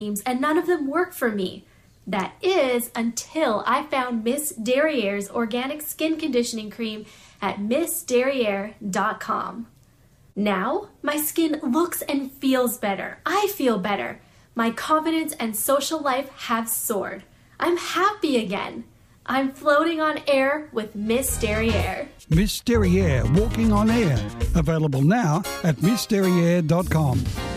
and none of them work for me. That is until I found Miss Derriere's organic skin conditioning cream at missderriere.com. Now, my skin looks and feels better. I feel better. My confidence and social life have soared. I'm happy again. I'm floating on air with Miss Derriere. Miss Derriere, walking on air. Available now at missderriere.com.